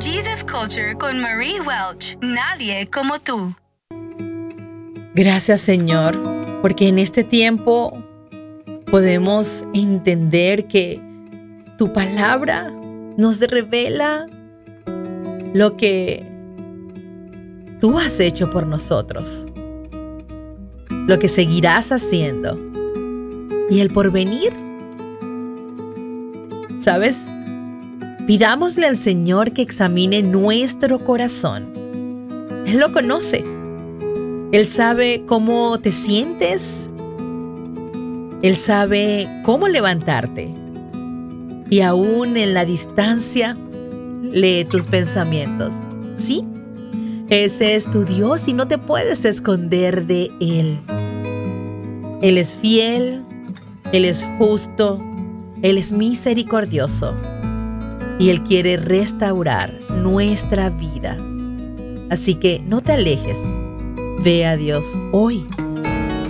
Jesus Culture con Marie Welch. Nadie como tú. Gracias, Señor, porque en este tiempo podemos entender que tu palabra nos revela lo que tú has hecho por nosotros, lo que seguirás haciendo y el porvenir. ¿Sabes? Pidámosle al Señor que examine nuestro corazón. Él lo conoce. Él sabe cómo te sientes. Él sabe cómo levantarte. Y aún en la distancia, lee tus pensamientos. ¿Sí? Ese es tu Dios y no te puedes esconder de Él. Él es fiel, Él es justo, Él es misericordioso y Él quiere restaurar nuestra vida. Así que no te alejes. Ve a Dios hoy.